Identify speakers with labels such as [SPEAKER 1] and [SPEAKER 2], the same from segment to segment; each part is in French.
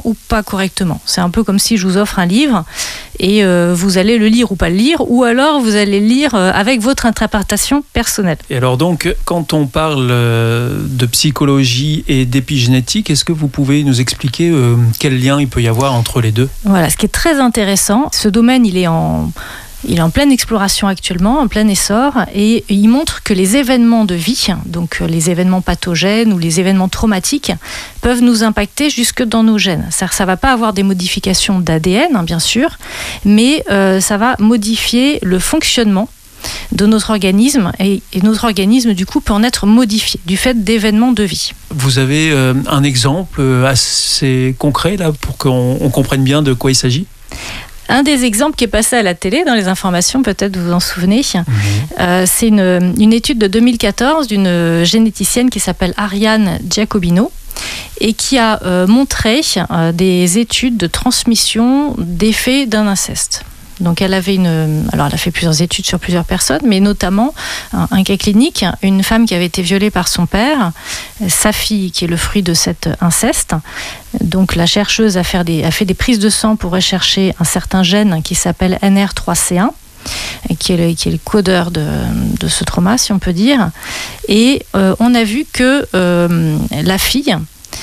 [SPEAKER 1] ou pas correctement. C'est un peu comme si je vous offre un livre et vous allez le lire ou pas le lire, ou alors vous allez le lire avec votre interprétation personnelle.
[SPEAKER 2] Et alors donc, quand on parle de psychologie et d'épigénétique, est-ce que vous pouvez nous expliquer quel lien il peut y avoir entre les deux ?
[SPEAKER 1] Voilà, ce qui est très intéressant, ce domaine il est en pleine exploration actuellement, en plein essor, et il montre que les événements de vie, donc les événements pathogènes ou les événements traumatiques, peuvent nous impacter jusque dans nos gènes. C'est-à-dire, ça ne va pas avoir des modifications d'ADN, bien sûr, mais ça va modifier le fonctionnement de notre organisme, et notre organisme, du coup, peut en être modifié du fait d'événements de vie.
[SPEAKER 2] Vous avez un exemple assez concret, là, pour qu'on comprenne bien de quoi il s'agit ?
[SPEAKER 1] Un des exemples qui est passé à la télé, dans les informations, peut-être vous vous en souvenez, c'est une étude de 2014 d'une généticienne qui s'appelle Ariane Giacobino et qui a montré des études de transmission d'effets d'un inceste. Donc elle a fait plusieurs études sur plusieurs personnes, mais notamment un cas clinique, une femme qui avait été violée par son père, sa fille qui est le fruit de cet inceste. Donc la chercheuse a fait des prises de sang pour rechercher un certain gène qui s'appelle NR3C1, qui est le codeur de ce trauma, si on peut dire. Et on a vu que la fille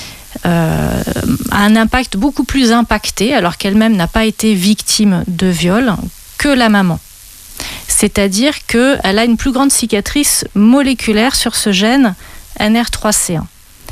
[SPEAKER 1] a un impact beaucoup plus impacté, alors qu'elle-même n'a pas été victime de viol, que la maman. C'est-à-dire qu'elle a une plus grande cicatrice moléculaire sur ce gène NR3C1.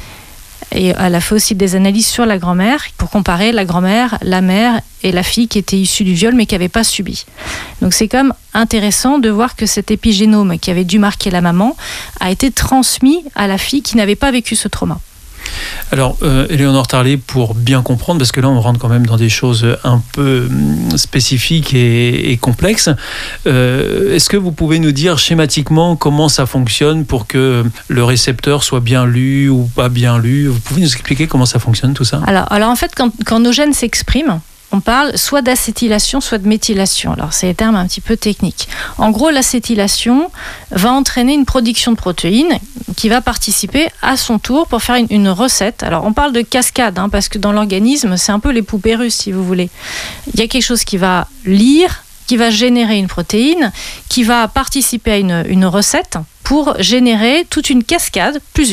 [SPEAKER 1] Et elle a fait aussi des analyses sur la grand-mère pour comparer la grand-mère, la mère et la fille qui était issue du viol mais qui n'avait pas subi. Donc c'est quand même intéressant de voir que cet épigénome qui avait dû marquer la maman a été transmis à la fille qui n'avait pas vécu ce trauma.
[SPEAKER 2] Alors, Éléonore Tarlet, pour bien comprendre, parce que là on rentre quand même dans des choses un peu spécifiques et complexes, est-ce que vous pouvez nous dire schématiquement comment ça fonctionne pour que le récepteur soit bien lu ou pas bien lu ? Vous pouvez nous expliquer comment ça fonctionne tout ça ?
[SPEAKER 1] Alors en fait, quand nos gènes s'expriment, on parle soit d'acétylation, soit de méthylation. Alors, c'est des termes un petit peu techniques. En gros, l'acétylation va entraîner une production de protéines qui va participer à son tour pour faire une recette. Alors, on parle de cascade, parce que dans l'organisme, c'est un peu les poupées russes, si vous voulez. Il y a quelque chose qui va lire, qui va générer une protéine, qui va participer à une recette pour générer toute une cascade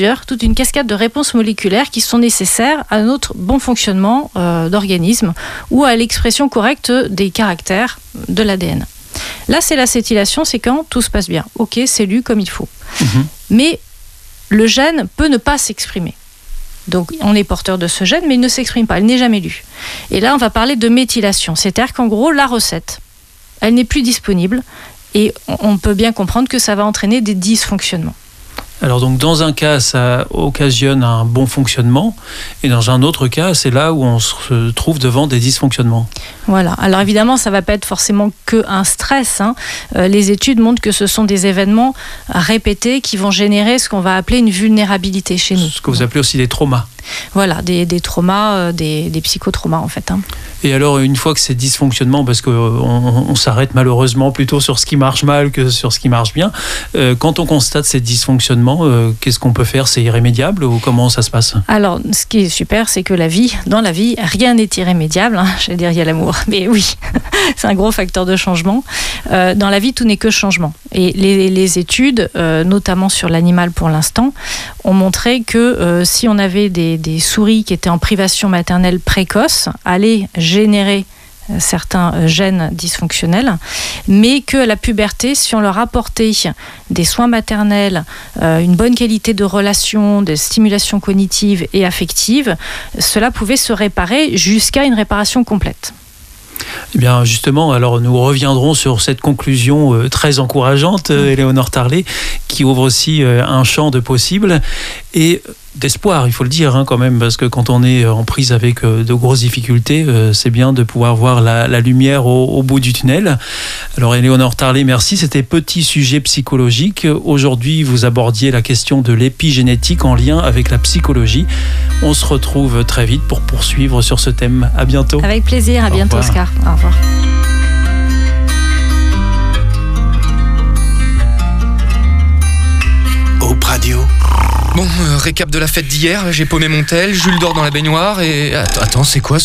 [SPEAKER 1] de réponses moléculaires qui sont nécessaires à notre bon fonctionnement d'organisme ou à l'expression correcte des caractères de l'ADN. Là, c'est l'acétylation, c'est quand tout se passe bien. Ok, c'est lu comme il faut. Mais le gène peut ne pas s'exprimer. Donc, on est porteur de ce gène, mais il ne s'exprime pas, il n'est jamais lu. Et là, on va parler de méthylation, c'est-à-dire qu'en gros, la recette, elle n'est plus disponible et on peut bien comprendre que ça va entraîner des dysfonctionnements.
[SPEAKER 2] Alors donc dans un cas, ça occasionne un bon fonctionnement et dans un autre cas, c'est là où on se trouve devant des dysfonctionnements.
[SPEAKER 1] Voilà. Alors évidemment, ça ne va pas être forcément qu'un stress. Les études montrent que ce sont des événements répétés qui vont générer ce qu'on va appeler une vulnérabilité chez nous.
[SPEAKER 2] Ce que vous appelez aussi des traumas.
[SPEAKER 1] Voilà, des traumas, des psychotraumas en fait.
[SPEAKER 2] Et alors, une fois que c'est dysfonctionnement, parce qu'on s'arrête malheureusement plutôt sur ce qui marche mal que sur ce qui marche bien, quand on constate ces dysfonctionnements, qu'est-ce qu'on peut faire ? C'est irrémédiable ou comment ça se passe ?
[SPEAKER 1] Alors, ce qui est super, c'est que dans la vie, rien n'est irrémédiable. Je vais dire, il y a l'amour. Mais oui, c'est un gros facteur de changement. Dans la vie, tout n'est que changement. Et les études, notamment sur l'animal pour l'instant, ont montré que si on avait des souris qui étaient en privation maternelle précoce, allaient générer certains gènes dysfonctionnels, mais qu'à la puberté, si on leur apportait des soins maternels, une bonne qualité de relation, de stimulation cognitive et affective, cela pouvait se réparer jusqu'à une réparation complète.
[SPEAKER 2] Eh bien justement, alors nous reviendrons sur cette conclusion très encourageante, Éléonore Tarlet, qui ouvre aussi un champ de possibles et d'espoir, il faut le dire quand même, parce que quand on est en prise avec de grosses difficultés, c'est bien de pouvoir voir la lumière au bout du tunnel. Alors Éléonore Tarlet, merci. C'était Petit Sujet psychologique. Aujourd'hui, vous abordiez la question de l'épigénétique en lien avec la psychologie. On se retrouve très vite pour poursuivre sur ce thème. À bientôt.
[SPEAKER 1] Avec plaisir. À bientôt, Oscar. Au revoir.
[SPEAKER 3] Aube Radio.
[SPEAKER 4] Bon, récap de la fête d'hier, j'ai paumé mon tel, Jules dort dans la baignoire et... Attends, c'est quoi